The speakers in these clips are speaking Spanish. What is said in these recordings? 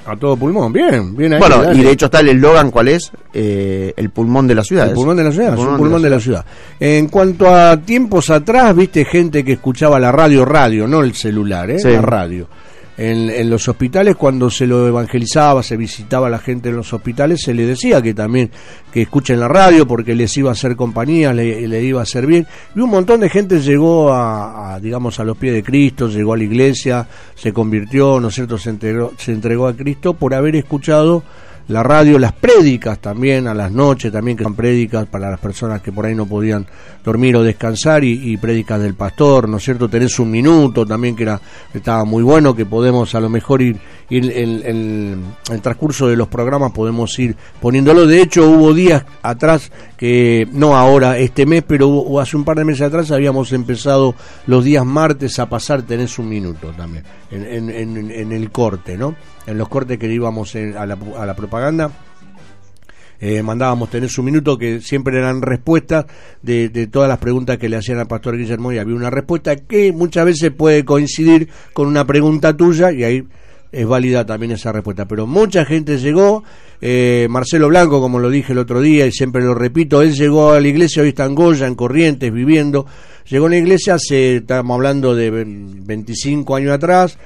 A todo pulmón, bien ahí. Bueno, dale. y de hecho está el eslogan, ¿cuál es? El pulmón de la ciudad. El pulmón de la ciudad, es un pulmón de la ciudad. En cuanto a tiempos atrás, viste gente que escuchaba la radio, no el celular, Sí. La radio. En los hospitales, cuando se lo evangelizaba, se visitaba a la gente en los hospitales, se le decía que también que escuchen la radio porque les iba a hacer compañía, le iba a hacer bien. Y un montón de gente llegó digamos, a los pies de Cristo, llegó a la iglesia, se convirtió, ¿no es cierto?, se entregó a Cristo por haber escuchado la radio, las prédicas también, a las noches también, que son prédicas para las personas que por ahí no podían dormir o descansar, y prédicas del pastor, ¿no es cierto? Tenés un minuto también, que estaba muy bueno, que podemos a lo mejor ir el transcurso de los programas podemos ir poniéndolo. De hecho, hubo días atrás, que no ahora, este mes, pero hace un par de meses atrás habíamos empezado los días martes a pasar Tenés un minuto también, en el corte, ¿no? En los cortes que íbamos a la propaganda, mandábamos Tenés un minuto, que siempre eran respuestas de todas las preguntas que le hacían al pastor Guillermo, y había una respuesta que muchas veces puede coincidir con una pregunta tuya, y ahí es válida también esa respuesta. Pero mucha gente llegó. Marcelo Blanco, como lo dije el otro día y siempre lo repito, él llegó a la iglesia, hoy está en Goya, en Corrientes, viviendo. Llegó a la iglesia estábamos hablando de 25 años atrás,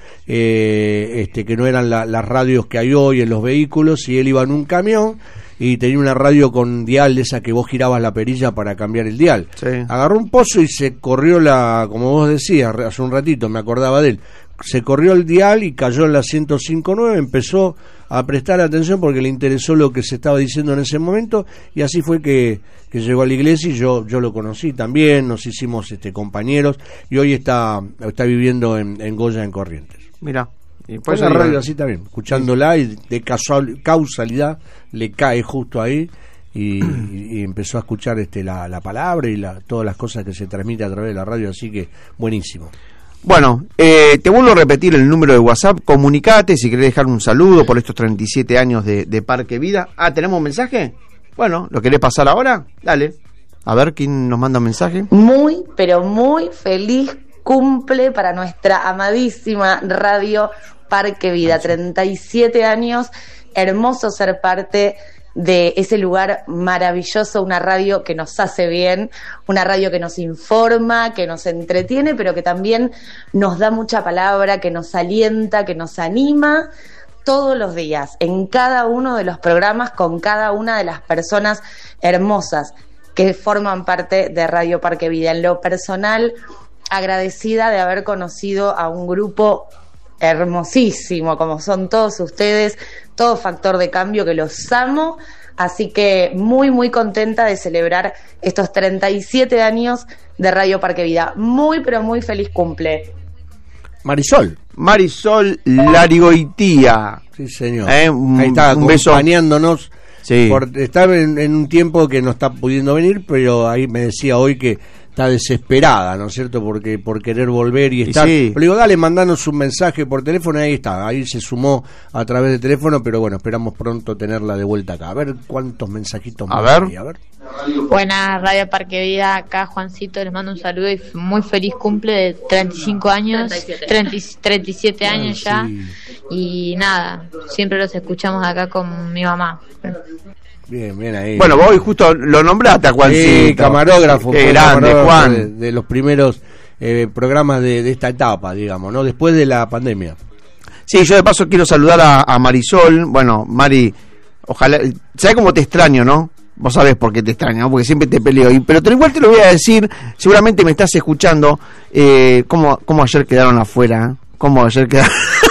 que no eran las radios que hay hoy en los vehículos, y él iba en un camión y tenía una radio con dial, de esa que vos girabas la perilla para cambiar el dial. Sí. Agarró un pozo y se corrió como vos decías hace un ratito, me acordaba de él, se corrió el dial y cayó en la 105.9, empezó a prestar atención porque le interesó lo que se estaba diciendo en ese momento, y así fue que llegó a la iglesia, y yo lo conocí también, nos hicimos compañeros, y hoy está viviendo en Goya, en Corrientes. Mira, y Pues la radio así también, escuchándola, y de causalidad le cae justo ahí, y empezó a escuchar la palabra y todas las cosas que se transmiten a través de la radio, así que buenísimo. Bueno, te vuelvo a repetir el número de WhatsApp, comunicate si querés dejar un saludo por estos 37 años de Parque Vida. ¿Tenemos un mensaje? Bueno, ¿lo querés pasar ahora? Dale, a ver quién nos manda un mensaje. Muy, pero muy feliz cumple para nuestra amadísima radio Parque Vida, 37 años, hermoso ser parte de ese lugar maravilloso, una radio que nos hace bien, una radio que nos informa, que nos entretiene, pero que también nos da mucha palabra, que nos alienta, que nos anima todos los días, en cada uno de los programas, con cada una de las personas hermosas que forman parte de Radio Parque Vida. En lo personal, agradecida de haber conocido a un grupo hermosísimo, como son todos ustedes, todo Factor de Cambio, que los amo, así que muy, muy contenta de celebrar estos 37 años de Radio Parque Vida. Muy, pero muy feliz cumple. Marisol Larigoitía. Sí, señor. Ahí está un beso. acompañándonos. Sí. Está en un tiempo que no está pudiendo venir, pero ahí me decía hoy que está desesperada, ¿no es cierto? Porque por querer volver y estar. Sí. Pero digo, dale, mandanos un mensaje por teléfono, y ahí está. Ahí se sumó a través de teléfono, pero bueno, esperamos pronto tenerla de vuelta acá. A ver cuántos mensajitos A más ver. hay, a ver. Buenas, Radio Parque Vida, acá Juancito, les mando un saludo y muy feliz cumple de 35 años, 37 años ya, sí. Y nada, siempre los escuchamos acá con mi mamá. Bien ahí. Bueno, vos hoy justo lo nombraste a Juancito. Sí, camarógrafo. Qué fue grande, camarógrafo Juan. de los primeros programas de esta etapa, digamos, ¿no? Después de la pandemia. Sí, yo de paso quiero saludar a Marisol. Bueno, Mari, ojalá. ¿Sabés cómo te extraño, no? Vos sabés por qué te extraño, ¿no? Porque siempre te peleo. Pero igual te lo voy a decir, seguramente me estás escuchando. ¿Cómo ayer quedaron afuera? ¿Cómo ayer quedaron?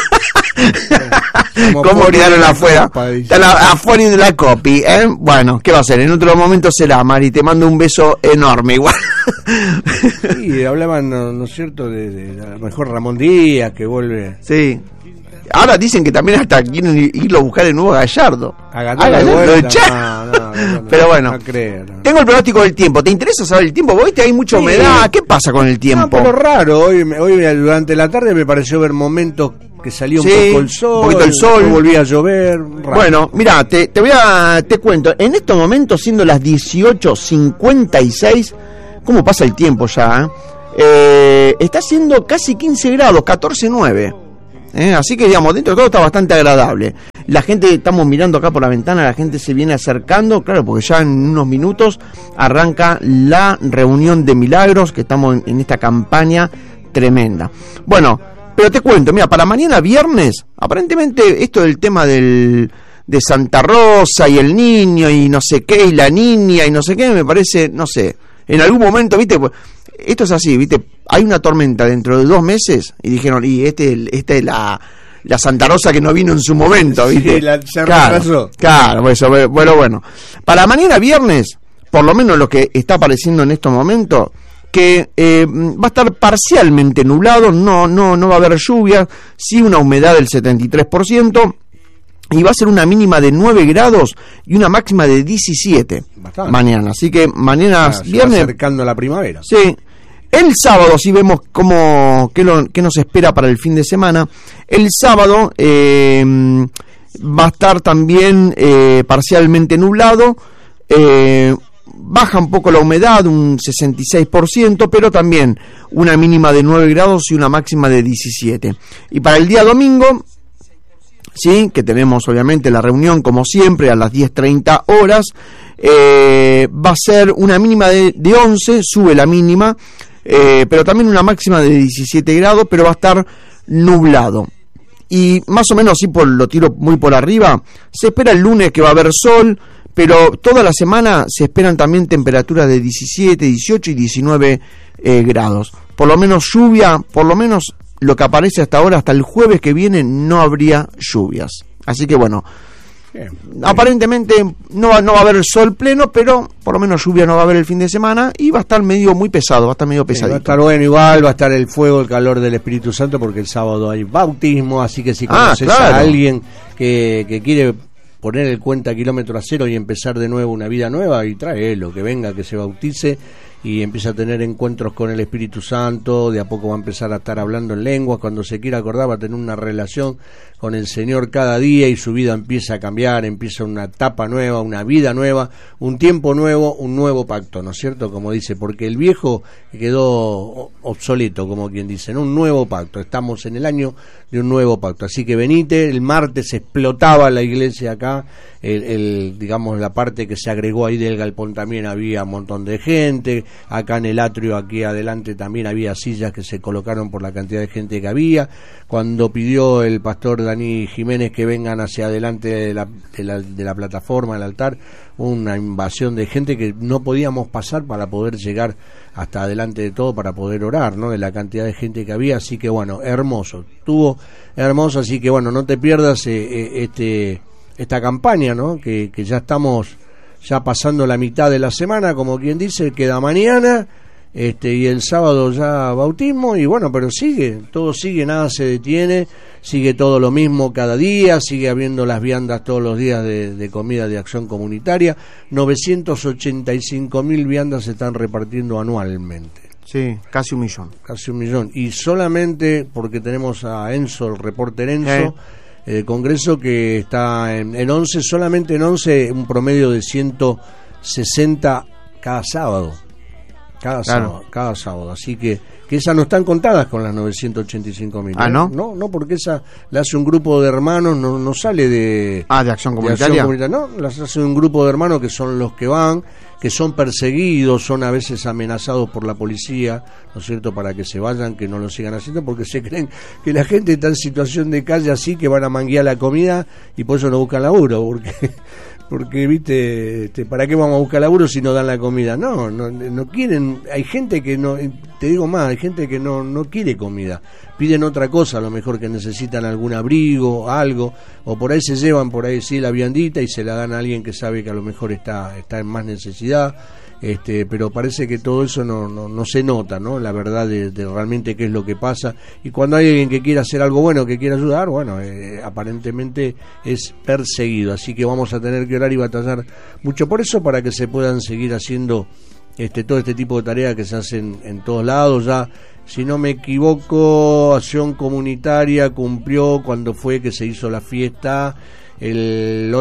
¿Cómo quedaron afuera? Están afuera de la copy, ¿eh? Bueno, ¿qué va a ser? En otro momento será, Mari. Te mando un beso enorme, igual. Sí, hablaban, ¿no es cierto? De a lo mejor Ramón Díaz, que vuelve. Sí. Ahora dicen que también hasta quieren irlo a buscar de nuevo a Gallardo. A Gallardo de vuelta. No, pero bueno, no creo, no. Tengo el pronóstico del tiempo. ¿Te interesa saber el tiempo? ¿Viste? Hay mucha humedad. ¿Qué pasa con el tiempo? No, pero raro. Hoy durante la tarde me pareció ver momentos que salía un poco el sol. Un poquito el sol. Volvía a llover. Raro. Bueno, mira, te cuento. En estos momentos, siendo las 18:56, ¿cómo pasa el tiempo ya? Está haciendo casi 15 grados, 14,9. Así que, digamos, dentro de todo está bastante agradable. La gente, estamos mirando acá por la ventana, la gente se viene acercando, claro, porque ya en unos minutos arranca la reunión de milagros, que estamos en esta campaña tremenda. Bueno, pero te cuento, mira, para mañana viernes, aparentemente esto del tema de Santa Rosa y el niño y no sé qué, y la niña y no sé qué, me parece, no sé, en algún momento, viste, pues, esto es así, viste, hay una tormenta dentro de 2 meses y dijeron, y esta es la Santa Rosa que no vino en su momento, viste. Sí, se retrasó. Claro, eso, bueno. Para mañana viernes, por lo menos lo que está apareciendo en estos momentos, que va a estar parcialmente nublado, no va a haber lluvia, sí una humedad del 73%, y va a ser una mínima de 9 grados y una máxima de 17 mañana. Así que mañana viernes, va acercando la primavera. Sí. El sábado, si vemos qué nos espera para el fin de semana, el sábado va a estar también parcialmente nublado, baja un poco la humedad, un 66%, pero también una mínima de 9 grados y una máxima de 17. Y para el día domingo, sí, que tenemos obviamente la reunión como siempre a las 10:30 horas, va a ser una mínima de 11, sube la mínima, pero también una máxima de 17 grados, pero va a estar nublado. Y más o menos, así lo tiro muy por arriba, se espera el lunes que va a haber sol, pero toda la semana se esperan también temperaturas de 17, 18 y 19 grados. Por lo menos lluvia, por lo menos lo que aparece hasta ahora, hasta el jueves que viene, no habría lluvias. Así que bueno, bien. Aparentemente no va a haber sol pleno, pero por lo menos lluvia no va a haber el fin de semana y va a estar muy pesado, va a estar medio pesadito. Va a estar bueno igual, va a estar el fuego, el calor del Espíritu Santo, porque el sábado hay bautismo, así que si conoces a alguien que quiere poner el cuenta kilómetro a cero y empezar de nuevo una vida nueva, y tráelo, que venga, que se bautice y empieza a tener encuentros con el Espíritu Santo. De a poco va a empezar a estar hablando en lenguas, cuando se quiera acordar va a tener una relación con el Señor cada día y su vida empieza a cambiar, empieza una etapa nueva, una vida nueva, un tiempo nuevo, un nuevo pacto, ¿no es cierto? Como dice, porque el viejo quedó obsoleto, como quien dice, ¿no? Un nuevo pacto, estamos en el año de un nuevo pacto, así que venite. El martes explotaba la iglesia acá, digamos la parte que se agregó ahí del galpón, también había un montón de gente. Acá en el atrio, aquí adelante, también había sillas que se colocaron por la cantidad de gente que había. Cuando pidió el pastor Dani Jiménez que vengan hacia adelante de la plataforma, del altar, una invasión de gente que no podíamos pasar para poder llegar hasta adelante de todo, para poder orar, ¿no? De la cantidad de gente que había. Así que bueno, hermoso, estuvo hermoso. Así que bueno, no te pierdas esta campaña, ¿no? Que ya estamos ya pasando la mitad de la semana, como quien dice, queda mañana, y el sábado ya bautismo, y bueno, pero todo sigue, nada se detiene, sigue todo lo mismo cada día, sigue habiendo las viandas todos los días de comida de acción comunitaria. 985.000 viandas se están repartiendo anualmente. Sí, casi 1 millón. Casi 1 millón, y solamente porque tenemos a Enzo, el reporter Enzo, Congreso, que está en 11, solamente en 11, un promedio de 160 cada sábado. Cada sábado. Así que esas no están contadas con las 985.000. ¿Ah, no? No, porque esa la hace un grupo de hermanos, no sale de acción comunitaria. No, las hace un grupo de hermanos que son los que van, que son perseguidos, son a veces amenazados por la policía, ¿no es cierto?, para que se vayan, que no lo sigan haciendo, porque se creen que la gente está en situación de calle, así que van a manguear la comida y por eso no buscan laburo, porque viste, ¿para qué vamos a buscar laburo si no dan la comida? No quieren. Hay gente que no, te digo más, hay gente que no quiere comida, piden otra cosa, a lo mejor que necesitan algún abrigo, algo, o por ahí se llevan por ahí sí la viandita y se la dan a alguien que sabe que a lo mejor está en más necesidad. Pero parece que todo eso no se nota, ¿no? La verdad de realmente qué es lo que pasa. Y cuando hay alguien que quiere hacer algo bueno, que quiere ayudar, bueno, aparentemente es perseguido. Así que vamos a tener que orar y batallar mucho por eso, para que se puedan seguir haciendo todo este tipo de tareas que se hacen en todos lados. Ya, si no me equivoco, Acción Comunitaria cumplió, cuando fue que se hizo la fiesta, el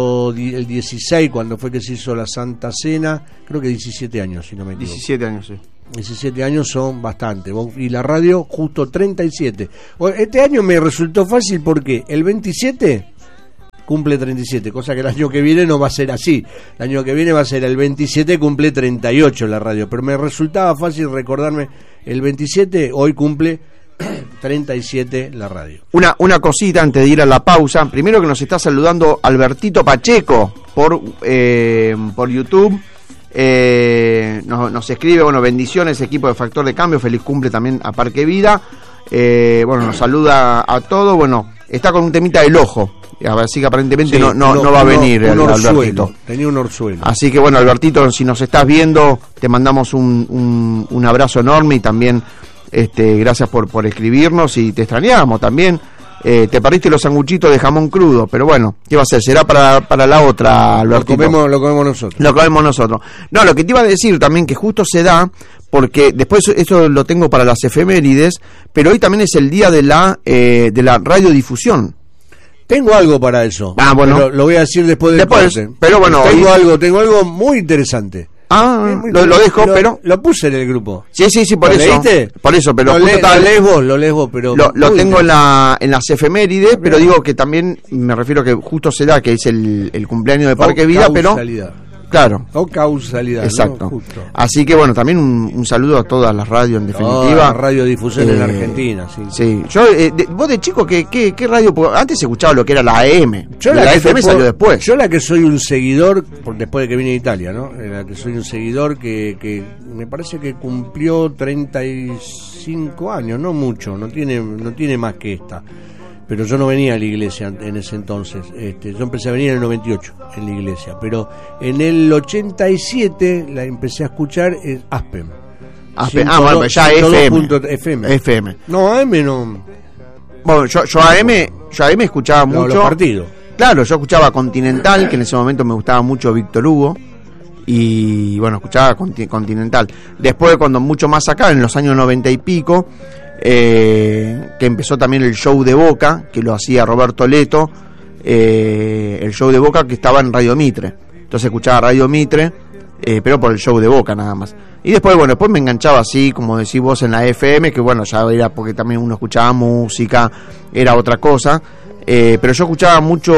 16, cuando fue que se hizo la Santa Cena, creo que 17 años, si no me equivoco. 17 años, sí. 17 años son bastante, y la radio justo 37. Este año me resultó fácil porque el 27 cumple 37, cosa que el año que viene no va a ser así. El año que viene va a ser el 27, cumple 38 la radio, pero me resultaba fácil recordarme el 27, hoy cumple 37 la radio. Una cosita antes de ir a la pausa. Primero que nos está saludando Albertito Pacheco por YouTube. Nos escribe, bueno, bendiciones equipo de Factor de Cambio, feliz cumple también a Parque Vida. Bueno, nos saluda a todos. Bueno, está con un temita del ojo, así que aparentemente sí, no va a venir un Albertito. Tenía un orzuelo. Así que bueno, Albertito, si nos estás viendo, te mandamos un abrazo enorme y también gracias por escribirnos, y te extrañamos también. Te perdiste los sanguchitos de jamón crudo, pero bueno, ¿qué va a ser? Será para la otra, Albertito. Lo comemos nosotros. Lo comemos nosotros. No, lo que te iba a decir también, que justo se da, porque después esto lo tengo para las efemérides, pero hoy también es el día de la radiodifusión. Tengo algo para eso. Bueno. Pero lo voy a decir después del corte. Pero bueno, tengo algo muy interesante. Lo dejo, pero lo puse en el grupo. Sí, por eso. ¿Leíste? Por eso, pero lo lees vos, pero lo tengo en las efemérides, pero digo que también me refiero que justo se da que es el cumpleaños de Parque Vida, pero claro. O causalidad. Exacto. ¿No? Justo. Así que bueno, también un saludo a todas las radios en definitiva. Radiodifusión en Argentina, sí. Sí. Yo, vos de chico, ¿qué radio? Antes se escuchaba lo que era la AM. La FM salió después. Yo la que soy un seguidor, después de que vine de Italia, ¿no? La que soy un seguidor que me parece que cumplió 35 años, no mucho, no tiene más que esta. Pero yo no venía a la iglesia en ese entonces. Yo empecé a venir en el 98 en la iglesia, pero en el 87 la empecé a escuchar ASPEM. Bueno, ya FM. No, AM no. Bueno, yo AM escuchaba mucho. Los partidos. Claro, yo escuchaba Continental, que en ese momento me gustaba mucho Víctor Hugo. Y bueno, escuchaba Continental. Después, cuando mucho más acá, en los años 90 y pico, que empezó también el show de Boca, que lo hacía Roberto Leto, el show de Boca que estaba en Radio Mitre. Entonces escuchaba Radio Mitre, pero por el show de Boca nada más. Y después me enganchaba así, como decís vos, en la FM, que bueno, ya era porque también uno escuchaba música, era otra cosa, pero yo escuchaba mucho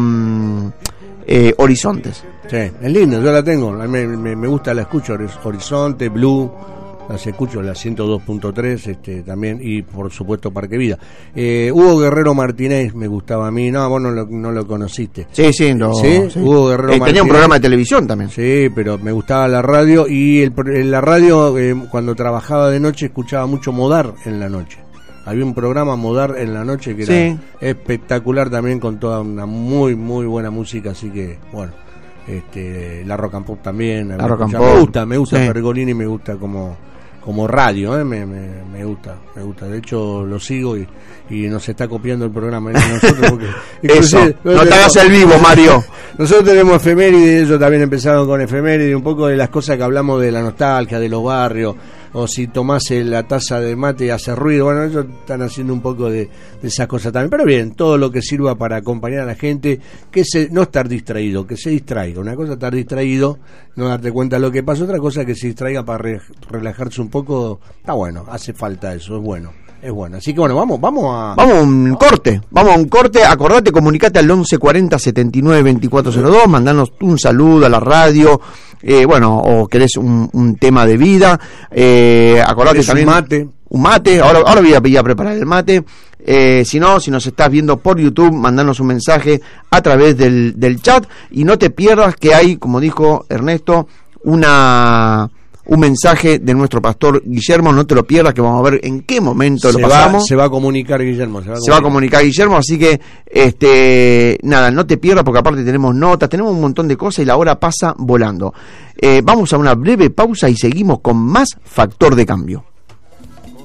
Horizontes. Sí, es lindo, yo la tengo, me gusta, la escucho, Horizonte, Blue. Las escucho, la 102.3 también, y por supuesto Parque Vida. Hugo Guerrero Martínez me gustaba a mí. No, vos no lo conociste. Sí. Hugo Guerrero Martínez tenía un programa de televisión también. Sí, pero me gustaba la radio, y en la radio cuando trabajaba de noche escuchaba mucho Modar en la noche. Había un programa Modar en la noche que era espectacular también, con toda una muy muy buena música, así que bueno, la Rock and Pop también. Me gusta Pergolini, me gusta como radio, me gusta. De hecho lo sigo y nos está copiando el programa nosotros, porque eso, no te hagas el vivo, Mario. Nosotros tenemos efemérides, ellos también empezaron con efemérides, un poco de las cosas que hablamos de la nostalgia, de los barrios, o si tomás la taza de mate y hace ruido. Bueno, ellos están haciendo un poco de esas cosas también, pero bien, todo lo que sirva para acompañar a la gente, no estar distraído, que se distraiga. Una cosa es estar distraído, no darte cuenta de lo que pasa, otra cosa es que se distraiga para relajarse un poco. Está bueno, hace falta eso, es bueno. Así que bueno, vamos a un corte. Acordate, comunicate al 1140 79 2402, mandanos un saludo a la radio, o querés un tema de vida, acordate también un mate, ahora voy a preparar el mate. Si nos estás viendo por YouTube, mandanos un mensaje a través del chat, y no te pierdas que hay, como dijo Ernesto, un mensaje de nuestro pastor Guillermo. No te lo pierdas, que vamos a ver en qué momento lo pasamos. Se va a comunicar Guillermo. Se va a comunicar Guillermo, así que no te pierdas, porque aparte tenemos notas, tenemos un montón de cosas y la hora pasa volando. Vamos a una breve pausa y seguimos con más Factor de Cambio.